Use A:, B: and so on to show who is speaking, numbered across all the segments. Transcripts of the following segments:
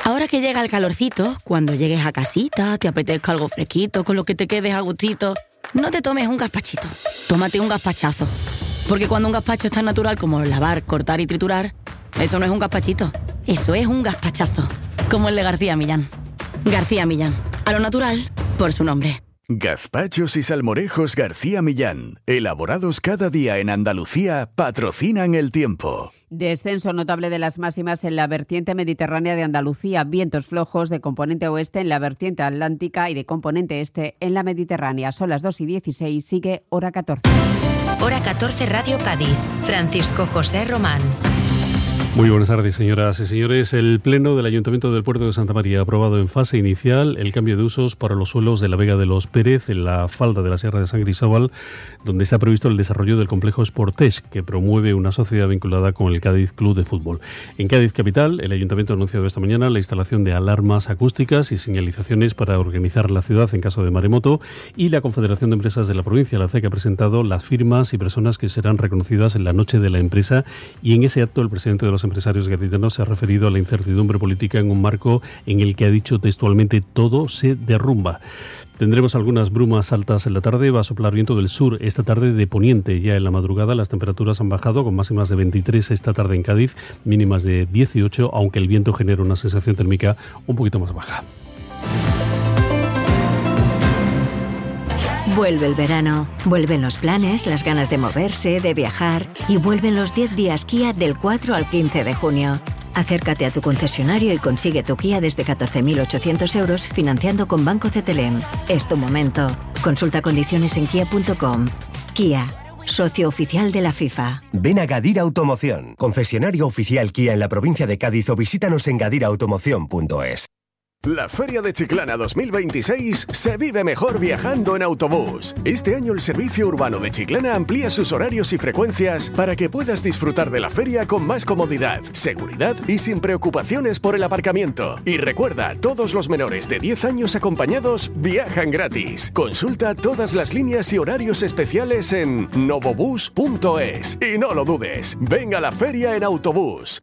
A: Ahora que llega el calorcito, cuando llegues a casita, te apetezca algo fresquito, con lo que te quedes a gustito, no te tomes un gazpachito, tómate un gazpachazo. Porque cuando un gazpacho es tan natural como lavar, cortar y triturar, eso no es un gazpachito, eso es un gazpachazo. Como el de García Millán. García Millán, a lo natural, por su nombre.
B: Gazpachos y salmorejos García Millán, elaborados cada día en Andalucía, patrocinan el tiempo.
C: Descenso notable de las máximas en la vertiente mediterránea de Andalucía, vientos flojos de componente oeste en la vertiente atlántica y de componente este en la Mediterránea. Son las 2:16, sigue Hora 14.
D: Hora 14 Radio Cádiz, Francisco José Román.
E: Muy buenas tardes, señoras y señores. El Pleno del Ayuntamiento del Puerto de Santa María ha aprobado en fase inicial el cambio de usos para los suelos de la Vega de los Pérez, en la falda de la Sierra de San Cristóbal, donde está previsto el desarrollo del complejo Sportech, que promueve una sociedad vinculada con el Cádiz Club de Fútbol. En Cádiz capital, el Ayuntamiento ha anunciado esta mañana la instalación de alarmas acústicas y señalizaciones para organizar la ciudad en caso de maremoto, y la Confederación de Empresas de la provincia, la CEC, ha presentado las firmas y personas que serán reconocidas en la noche de la empresa, y en ese acto el presidente de los empresarios gaditanos se ha referido a la incertidumbre política en un marco en el que ha dicho textualmente todo se derrumba. Tendremos algunas brumas altas en la tarde, va a soplar viento del sur esta tarde de poniente. Ya en la madrugada las temperaturas han bajado con máximas de 23 esta tarde en Cádiz, mínimas de 18, aunque el viento genera una sensación térmica un poquito más baja.
D: Vuelve el verano, vuelven los planes, las ganas de moverse, de viajar y vuelven los 10 días Kia del 4 al 15 de junio. Acércate a tu concesionario y consigue tu Kia desde 14.800 euros financiando con Banco CTLM. Es tu momento. Consulta condiciones en kia.com. Kia, socio oficial de la FIFA.
F: Ven a Gadira Automoción, concesionario oficial Kia en la provincia de Cádiz, o visítanos en gadirautomoción.es.
B: La Feria de Chiclana 2026 se vive mejor viajando en autobús. Este año el Servicio Urbano de Chiclana amplía sus horarios y frecuencias para que puedas disfrutar de la feria con más comodidad, seguridad y sin preocupaciones por el aparcamiento. Y recuerda, todos los menores de 10 años acompañados viajan gratis. Consulta todas las líneas y horarios especiales en novobus.es. Y no lo dudes, ven a la feria en autobús.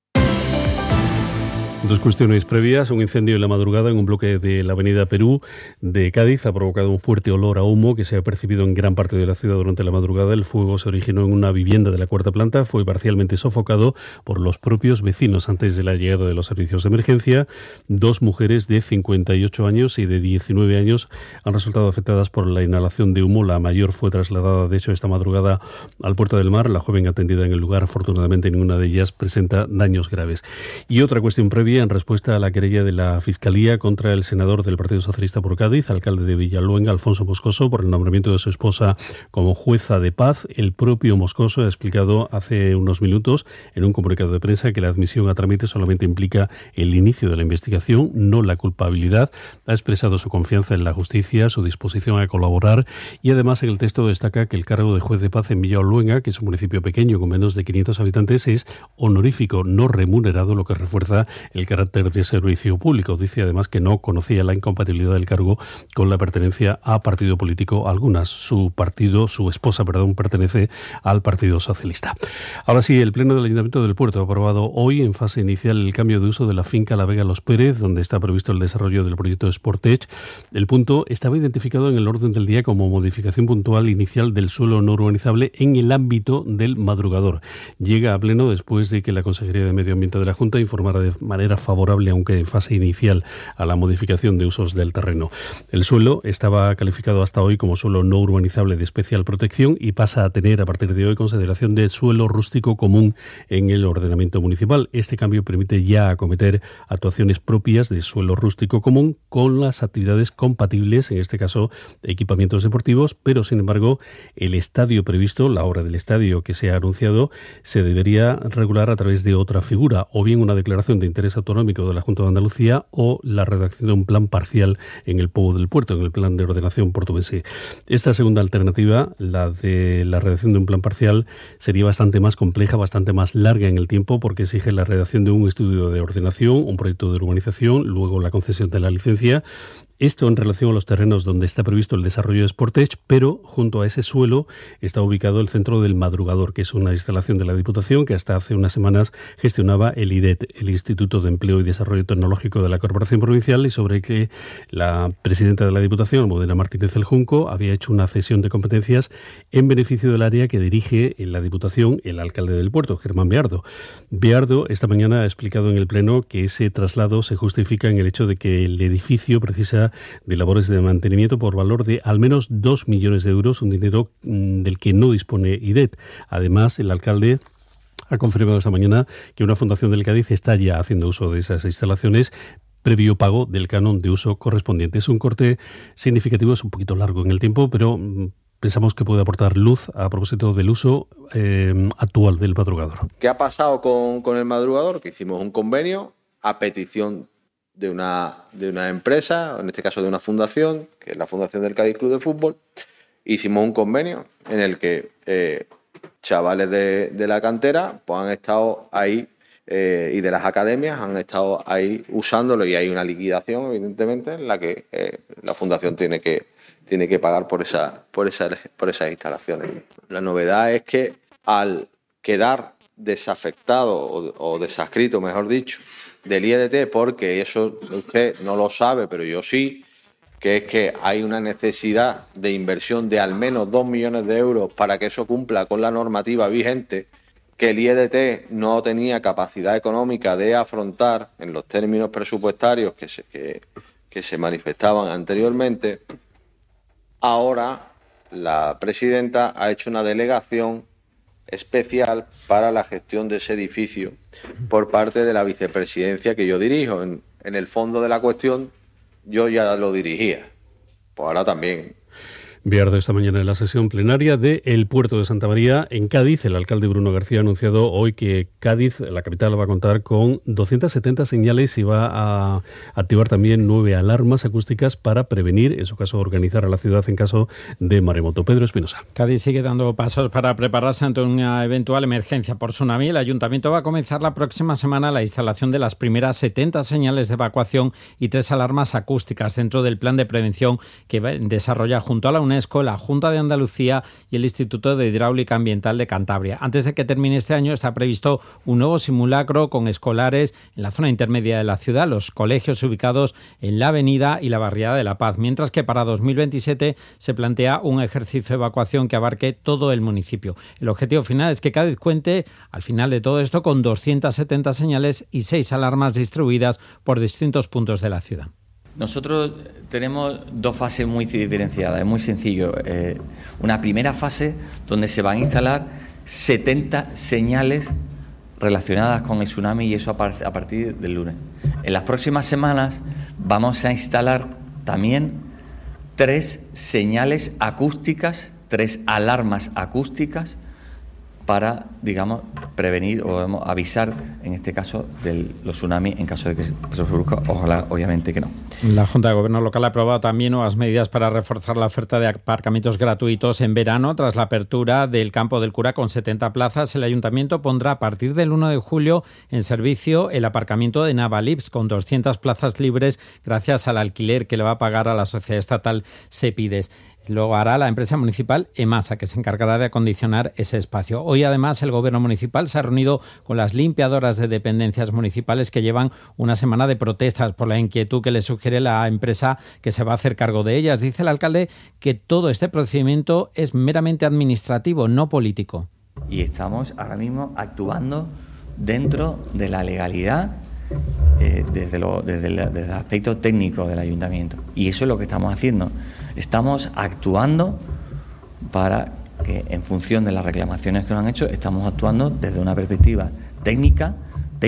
E: Dos cuestiones previas. Un incendio en la madrugada en un bloque de la avenida Perú de Cádiz ha provocado un fuerte olor a humo que se ha percibido en gran parte de la ciudad durante la madrugada. El fuego se originó en una vivienda de la cuarta planta, fue parcialmente sofocado por los propios vecinos antes de la llegada de los servicios de emergencia. Dos mujeres de 58 años y de 19 años han resultado afectadas por la inhalación de humo. La mayor fue trasladada, de hecho, esta madrugada al Puerto del Mar. La joven atendida en el lugar, afortunadamente ninguna de ellas presenta daños graves. Y otra cuestión previa, en respuesta a la querella de la Fiscalía contra el senador del Partido Socialista por Cádiz, alcalde de Villaluenga, Alfonso Moscoso, por el nombramiento de su esposa como jueza de paz. El propio Moscoso ha explicado hace unos minutos en un comunicado de prensa que la admisión a trámite solamente implica el inicio de la investigación, no la culpabilidad. Ha expresado su confianza en la justicia, su disposición a colaborar, y además en el texto destaca que el cargo de juez de paz en Villaluenga, que es un municipio pequeño con menos de 500 habitantes, es honorífico, no remunerado, lo que refuerza el carácter de servicio público. Dice además que no conocía la incompatibilidad del cargo con la pertenencia a partido político algunas. Su esposa, pertenece al Partido Socialista. Ahora sí, el Pleno del Ayuntamiento del Puerto ha aprobado hoy en fase inicial el cambio de uso de la finca La Vega Los Pérez, donde está previsto el desarrollo del proyecto Sportech. El punto estaba identificado en el orden del día como modificación puntual inicial del suelo no urbanizable en el ámbito del Madrugador. Llega a pleno después de que la Consejería de Medio Ambiente de la Junta informara de manera favorable, aunque en fase inicial, a la modificación de usos del terreno. El suelo estaba calificado hasta hoy como suelo no urbanizable de especial protección y pasa a tener a partir de hoy consideración de suelo rústico común en el ordenamiento municipal. Este cambio permite ya acometer actuaciones propias de suelo rústico común con las actividades compatibles, en este caso equipamientos deportivos, pero sin embargo el estadio previsto, la obra del estadio que se ha anunciado, se debería regular a través de otra figura, o bien una declaración de interés autonómico de la Junta de Andalucía o la redacción de un plan parcial en el POU del Puerto, en el Plan de Ordenación Portuense. Esta segunda alternativa, la de la redacción de un plan parcial, sería bastante más compleja, bastante más larga en el tiempo, porque exige la redacción de un estudio de ordenación, un proyecto de urbanización, luego la concesión de la licencia Esto en relación a los terrenos donde está previsto el desarrollo de Sportech, pero junto a ese suelo está ubicado el Centro del Madrugador, que es una instalación de la Diputación que hasta hace unas semanas gestionaba el IDET, el Instituto de Empleo y Desarrollo Tecnológico de la Corporación Provincial, y sobre el que la presidenta de la Diputación, Almudena Martínez del Junco, había hecho una cesión de competencias en beneficio del área que dirige en la Diputación el alcalde del puerto, Germán Beardo. Beardo esta mañana ha explicado en el Pleno que ese traslado se justifica en el hecho de que el edificio precisa de labores de mantenimiento por valor de al menos 2 millones de euros, un dinero del que no dispone IDET. Además, el alcalde ha confirmado esta mañana que una fundación del Cádiz está ya haciendo uso de esas instalaciones previo pago del canon de uso correspondiente. Es un corte significativo, es un poquito largo en el tiempo, pero pensamos que puede aportar luz a propósito del uso actual del madrugador.
G: ¿Qué ha pasado con el madrugador? Que hicimos un convenio a petición de una empresa, en este caso de una fundación, que es la Fundación del Cádiz Club de Fútbol. Hicimos un convenio en el que chavales de la cantera pues han estado ahí y de las academias han estado ahí usándolo, y hay una liquidación, evidentemente, en la que la fundación tiene que pagar por esas instalaciones. La novedad es que al quedar desafectado o desadscrito, mejor dicho, del IEDT, porque eso usted no lo sabe, pero yo sí, que es que hay una necesidad de inversión de al menos 2 millones de euros para que eso cumpla con la normativa vigente, que el IEDT no tenía capacidad económica de afrontar en los términos presupuestarios que se manifestaban anteriormente. Ahora la presidenta ha hecho una delegación especial para la gestión de ese edificio por parte de la vicepresidencia que yo dirijo. En el fondo de la cuestión yo ya lo dirigía, pues ahora también.
E: Beardo esta mañana en la sesión plenaria de El Puerto de Santa María en Cádiz. El alcalde Bruno García ha anunciado hoy que Cádiz, la capital, va a contar con 270 señales y va a activar también 9 alarmas acústicas para prevenir, en su caso, organizar a la ciudad en caso de maremoto. Pedro Espinosa.
H: Cádiz sigue dando pasos para prepararse ante una eventual emergencia por tsunami. El ayuntamiento va a comenzar la próxima semana la instalación de las primeras 70 señales de evacuación y 3 alarmas acústicas dentro del plan de prevención que desarrolla junto a la UNESCO, la Junta de Andalucía y el Instituto de Hidráulica Ambiental de Cantabria. Antes de que termine este año está previsto un nuevo simulacro con escolares en la zona intermedia de la ciudad, los colegios ubicados en la Avenida y la Barriada de la Paz, mientras que para 2027 se plantea un ejercicio de evacuación que abarque todo el municipio. El objetivo final es que Cádiz cuente, al final de todo esto, con 270 señales y 6 alarmas distribuidas por distintos puntos de la ciudad.
I: Nosotros tenemos 2 fases muy diferenciadas, es muy sencillo. Una primera fase donde se van a instalar 70 señales relacionadas con el tsunami, y eso a partir del lunes. En las próximas semanas vamos a instalar también 3 señales acústicas, 3 alarmas acústicas para, digamos, prevenir o avisar, en este caso, de los tsunamis en caso de que se produzca. Ojalá, obviamente, que no.
H: La Junta de Gobierno local ha aprobado también nuevas medidas para reforzar la oferta de aparcamientos gratuitos en verano. Tras la apertura del Campo del Cura con 70 plazas, el Ayuntamiento pondrá a partir del 1 de julio en servicio el aparcamiento de Navalips con 200 plazas libres gracias al alquiler que le va a pagar a la sociedad estatal Sepides. Lo hará la empresa municipal EMASA, que se encargará de acondicionar ese espacio. Hoy, además, el Gobierno municipal se ha reunido con las limpiadoras de dependencias municipales que llevan una semana de protestas por la inquietud que les sugiere la empresa que se va a hacer cargo de ellas. Dice el alcalde que todo este procedimiento es meramente administrativo, no político.
I: Y estamos ahora mismo actuando dentro de la legalidad desde el aspecto técnico del ayuntamiento. Y eso es lo que estamos haciendo. Estamos actuando para que, en función de las reclamaciones que nos han hecho, estamos actuando desde una perspectiva técnica,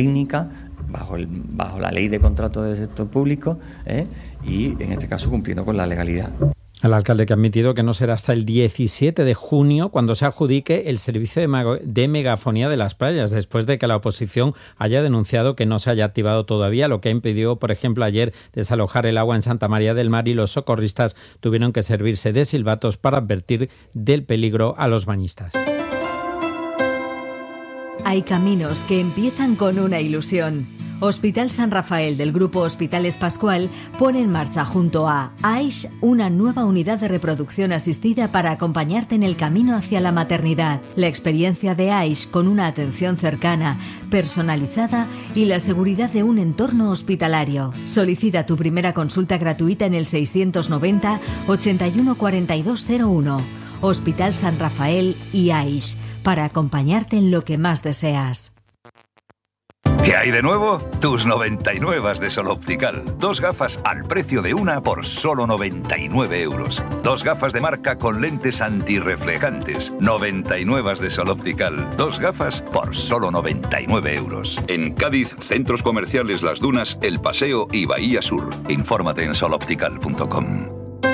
I: bajo la ley de contratos del sector público, y, en este caso, cumpliendo con la legalidad.
H: El alcalde, que ha admitido que no será hasta el 17 de junio cuando se adjudique el servicio de megafonía de las playas, después de que la oposición haya denunciado que no se haya activado todavía, lo que impidió, por ejemplo, ayer desalojar el agua en Santa María del Mar, y los socorristas tuvieron que servirse de silbatos para advertir del peligro a los bañistas.
D: Hay caminos que empiezan con una ilusión. Hospital San Rafael del Grupo Hospitales Pascual pone en marcha junto a AISH una nueva unidad de reproducción asistida para acompañarte en el camino hacia la maternidad. La experiencia de AISH con una atención cercana, personalizada y la seguridad de un entorno hospitalario. Solicita tu primera consulta gratuita en el 690 81 4201. Hospital San Rafael y AISH, para acompañarte en lo que más deseas.
J: ¿Qué hay de nuevo? Tus 99 de Sol Optical. 2 gafas al precio de una por solo 99 euros. 2 gafas de marca con lentes antirreflejantes. 99 de Sol Optical. 2 gafas por solo 99 euros. En Cádiz, centros comerciales Las Dunas, El Paseo y Bahía Sur. Infórmate en soloptical.com.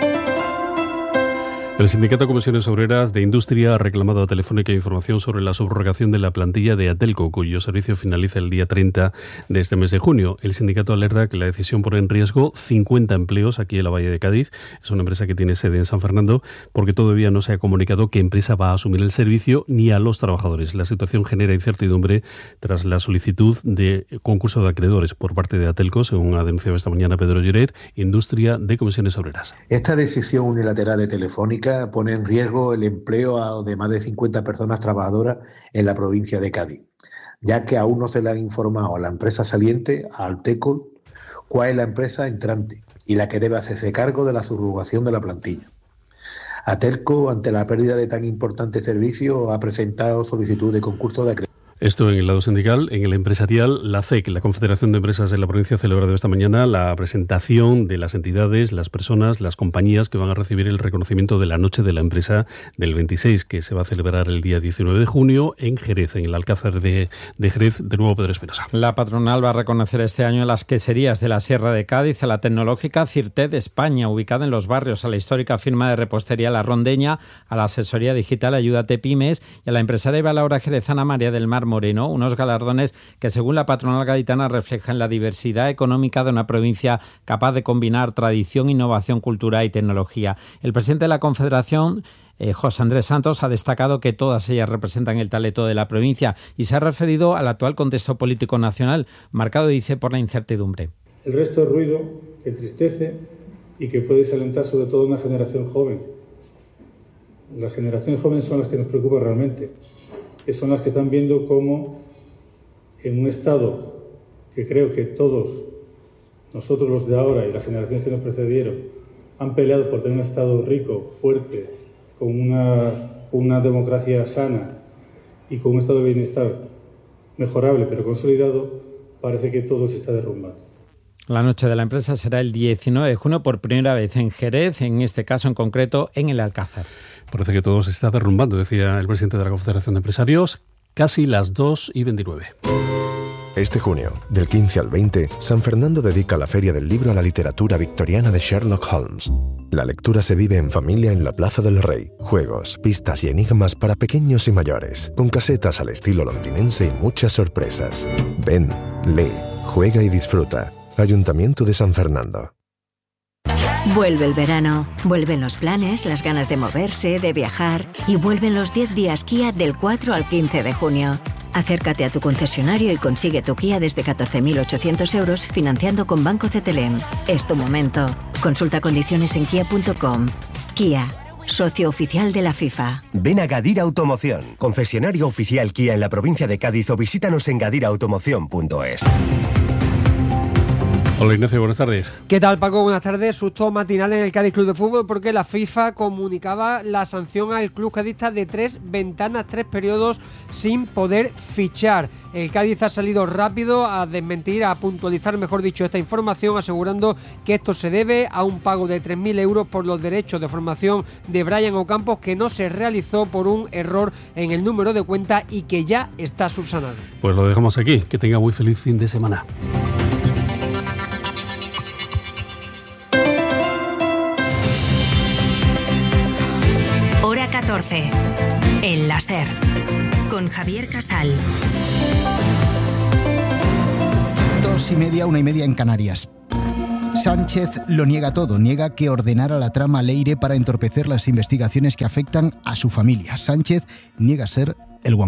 E: El Sindicato de Comisiones Obreras de Industria ha reclamado a Telefónica información sobre la subrogación de la plantilla de Atelco, cuyo servicio finaliza el día 30 de este mes de junio. El sindicato alerta que la decisión pone en riesgo 50 empleos aquí en la Valle de Cádiz. Es una empresa que tiene sede en San Fernando, porque todavía no se ha comunicado qué empresa va a asumir el servicio ni a los trabajadores. La situación genera incertidumbre tras la solicitud de concurso de acreedores por parte de Atelco, según ha denunciado esta mañana Pedro Lloret, Industria de Comisiones Obreras.
K: Esta decisión unilateral de Telefónica pone en riesgo el empleo de más de 50 personas trabajadoras en la provincia de Cádiz, ya que aún no se le han informado a la empresa saliente, a Atelco, cuál es la empresa entrante y la que debe hacerse cargo de la subrogación de la plantilla. Atelco, ante la pérdida de tan importante servicio, ha presentado solicitud de concurso de acreedores.
E: Esto en el lado sindical. En el empresarial, la CEC, la Confederación de Empresas de la provincia, ha celebrado esta mañana la presentación de las entidades, las personas, las compañías que van a recibir el reconocimiento de la Noche de la Empresa del 26, que se va a celebrar el día 19 de junio en Jerez, en el Alcázar de Jerez. De nuevo, Pedro Espinosa.
H: La patronal va a reconocer este año las queserías de la Sierra de Cádiz, a la tecnológica Cirted España, ubicada en Los Barrios, a la histórica firma de repostería La Rondeña, a la asesoría digital Ayúdate Pymes y a la empresaria y balaura jerezana María del Mar Moreno, unos galardones que, según la patronal gaditana, reflejan la diversidad económica de una provincia capaz de combinar tradición, innovación, cultura y tecnología. El presidente de la Confederación, José Andrés Santos, ha destacado que todas ellas representan el talento de la provincia y se ha referido al actual contexto político nacional, marcado, dice, por la incertidumbre.
L: El resto es ruido que entristece y que puede desalentar sobre todo una generación joven. Las generaciones jóvenes son las que nos preocupan realmente, que son las que están viendo cómo en un Estado que creo que todos nosotros los de ahora y las generaciones que nos precedieron han peleado por tener un Estado rico, fuerte, con una democracia sana y con un estado de bienestar mejorable pero consolidado, parece que todo se está derrumbando.
H: La Noche de la Empresa será el 19 de junio por primera vez en Jerez, en este caso en concreto en el Alcázar.
E: Parece que todo se está derrumbando, decía el presidente de la Confederación de Empresarios. Casi las 2:29.
M: Este junio, del 15 al 20, San Fernando dedica la Feria del Libro a la literatura victoriana de Sherlock Holmes. La lectura se vive en familia en la Plaza del Rey. Juegos, pistas y enigmas para pequeños y mayores, con casetas al estilo londinense y muchas sorpresas. Ven, lee, juega y disfruta. Ayuntamiento de San Fernando.
D: Vuelve el verano, vuelven los planes, las ganas de moverse, de viajar y vuelven los 10 días Kia del 4 al 15 de junio. Acércate a tu concesionario y consigue tu Kia desde 14.800 euros financiando con Banco CTLM. Es tu momento. Consulta condiciones en kia.com. Kia, socio oficial de la FIFA.
F: Ven a Gadira Automoción, concesionario oficial Kia en la provincia de Cádiz, o visítanos en gadiraautomoción.es.
E: Hola Ignacio, buenas tardes.
N: ¿Qué tal, Paco? Buenas tardes. Susto matinal en el Cádiz Club de Fútbol porque la FIFA comunicaba la sanción al club cadista de 3 ventanas, 3 periodos sin poder fichar. El Cádiz ha salido rápido a desmentir, a puntualizar, mejor dicho, esta información, asegurando que esto se debe a un pago de 3.000 euros por los derechos de formación de Brian Ocampos, que no se realizó por un error en el número de cuenta y que ya está subsanado.
E: Pues lo dejamos aquí. Que tenga muy feliz fin de semana.
D: Hora 14. El láser. Con Javier Casal.
O: 2:30, 1:30 en Canarias. Sánchez lo niega todo, niega que ordenara la trama Leire para entorpecer las investigaciones que afectan a su familia. Sánchez niega ser el guan.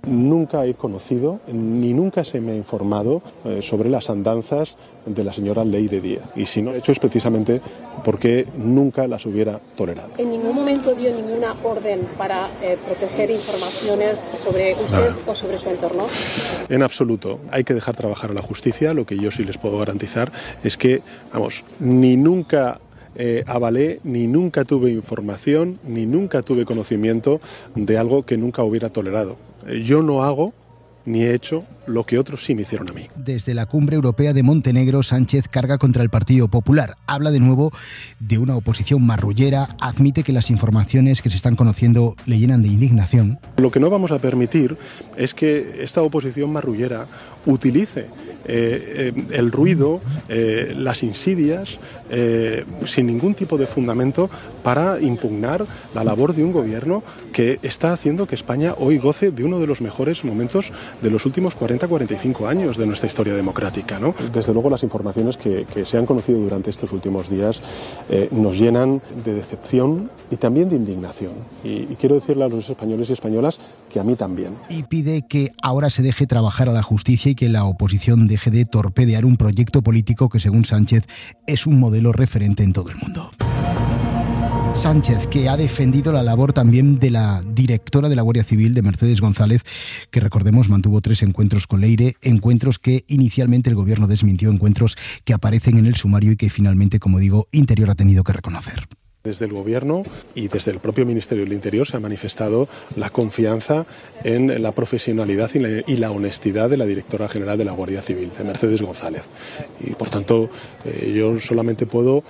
P: Nunca he conocido ni nunca se me ha informado sobre las andanzas de la señora Leyre Díaz. Y si no, hecho es precisamente porque nunca las hubiera tolerado.
Q: ¿En ningún momento dio ninguna orden para proteger informaciones sobre usted o sobre su entorno?
P: En absoluto. Hay que dejar trabajar a la justicia. Lo que yo sí les puedo garantizar es que, ni nunca avalé, ni nunca tuve información, ni nunca tuve conocimiento de algo que nunca hubiera tolerado. Yo no hago ni he hecho lo que otros sí me hicieron a mí.
O: Desde la Cumbre Europea de Montenegro, Sánchez carga contra el Partido Popular. Habla de nuevo de una oposición marrullera, admite que las informaciones que se están conociendo le llenan de indignación.
P: Lo que no vamos a permitir es que esta oposición marrullera utilice el ruido, las insidias, sin ningún tipo de fundamento para impugnar la labor de un gobierno que está haciendo que España hoy goce de uno de los mejores momentos de los últimos 40-45 años de nuestra historia democrática, ¿no? Desde luego las informaciones que se han conocido durante estos últimos días nos llenan de decepción y también de indignación. Y quiero decirle a los españoles y españolas que a mí también.
O: Y pide que ahora se deje trabajar a la justicia y que la oposición deje de torpedear un proyecto político que, según Sánchez, es un modelo referente en todo el mundo. Sánchez, que ha defendido la labor también de la directora de la Guardia Civil, de Mercedes González, que recordemos mantuvo 3 encuentros con Leyre, encuentros que inicialmente el gobierno desmintió, encuentros que aparecen en el sumario y que finalmente, como digo, Interior ha tenido que reconocer.
P: Desde el Gobierno y desde el propio Ministerio del Interior se ha manifestado la confianza en la profesionalidad y la honestidad de la directora general de la Guardia Civil, de Mercedes González. Y por tanto, yo solamente puedo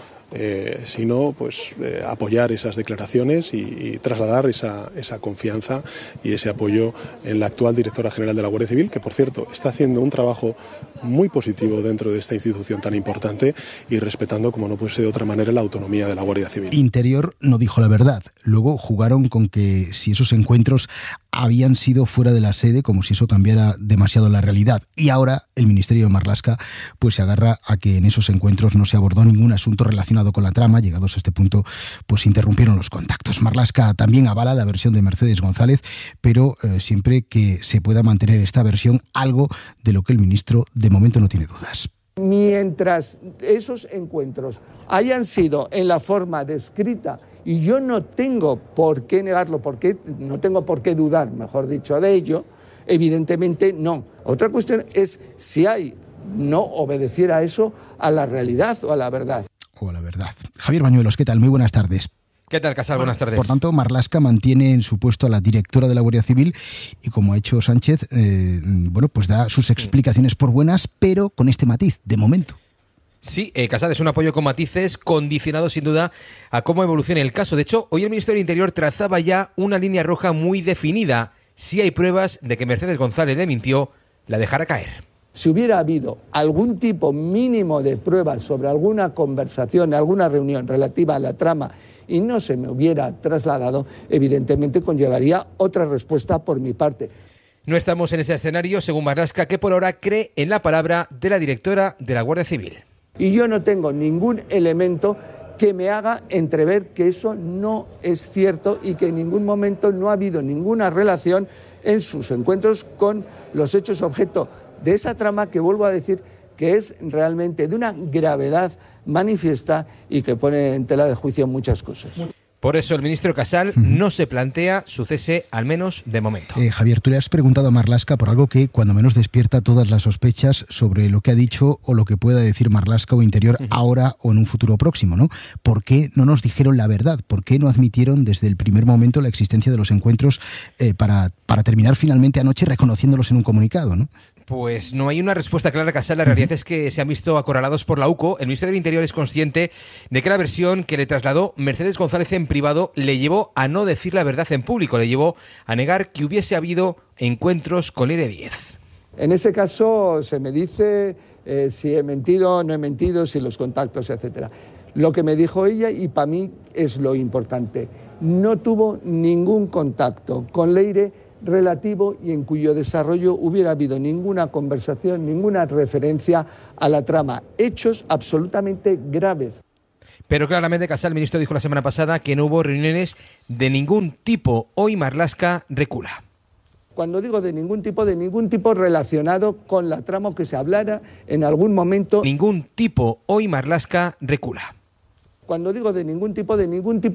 P: apoyar esas declaraciones y trasladar esa confianza y ese apoyo en la actual directora general de la Guardia Civil, que por cierto está haciendo un trabajo muy positivo dentro de esta institución tan importante y respetando, como no puede ser de otra manera, la autonomía de la Guardia Civil.
O: Interior no dijo la verdad. Luego jugaron con que si esos encuentros habían sido fuera de la sede, como si eso cambiara demasiado la realidad. Y ahora el Ministerio de Marlaska pues se agarra a que en esos encuentros no se abordó ningún asunto relacionado con la trama. Llegados a este punto, pues interrumpieron los contactos. Marlaska también avala la versión de Mercedes González, pero siempre que se pueda mantener esta versión, algo de lo que el ministro de momento no tiene dudas.
R: Mientras esos encuentros hayan sido en la forma descrita, y yo no tengo por qué negarlo, no tengo por qué dudar, mejor dicho, de ello, evidentemente no. Otra cuestión es si no obedeciera eso a la realidad o a la verdad. Javier Bañuelos, ¿qué tal? Muy buenas tardes.
S: ¿Qué tal, Casal? Buenas tardes.
O: Por tanto, Marlaska mantiene en su puesto a la directora de la Guardia Civil y, como ha hecho Sánchez, pues da sus explicaciones por buenas, pero con este matiz, de momento.
S: Sí, Casal, es un apoyo con matices, condicionado sin duda a cómo evolucione el caso. De hecho, hoy el Ministerio del Interior trazaba ya una línea roja muy definida. Si hay pruebas de que Mercedes González le mintió, la dejará caer.
R: Si hubiera habido algún tipo mínimo de pruebas sobre alguna conversación, alguna reunión relativa a la trama y no se me hubiera trasladado, evidentemente conllevaría otra respuesta por mi parte.
S: No estamos en ese escenario, según Marlaska, que por ahora cree en la palabra de la directora de la Guardia Civil.
R: Y yo no tengo ningún elemento que me haga entrever que eso no es cierto y que en ningún momento no ha habido ninguna relación en sus encuentros con los hechos objeto de esa trama que, vuelvo a decir, que es realmente de una gravedad manifiesta y que pone en tela de juicio muchas cosas.
S: Por eso el ministro Casal no se plantea su cese, al menos de momento.
O: Javier, tú le has preguntado a Marlaska por algo que cuando menos despierta todas las sospechas sobre lo que ha dicho o lo que pueda decir Marlaska o Interior ahora o en un futuro próximo, ¿no? ¿Por qué no nos dijeron la verdad? ¿Por qué no admitieron desde el primer momento la existencia de los encuentros para terminar finalmente anoche reconociéndolos en un comunicado, ¿no?
S: Pues no hay una respuesta clara, Casal. La realidad es que se han visto acorralados por la UCO. El Ministerio del Interior es consciente de que la versión que le trasladó Mercedes González en privado le llevó a no decir la verdad en público, le llevó a negar que hubiese habido encuentros con Leyre Díaz.
R: En ese caso se me dice si he mentido o no he mentido, si los contactos, etcétera. Lo que me dijo ella, y para mí es lo importante, no tuvo ningún contacto con Leyre relativo y en cuyo desarrollo hubiera habido ninguna conversación, ninguna referencia a la trama. Hechos absolutamente graves.
S: Pero claramente, Casal, el ministro dijo la semana pasada que no hubo reuniones de ningún tipo. Hoy Marlaska recula.
R: Cuando digo de ningún tipo relacionado con la trama que se hablara en algún momento.
S: Ningún tipo. Hoy Marlaska recula.
R: Cuando digo de ningún tipo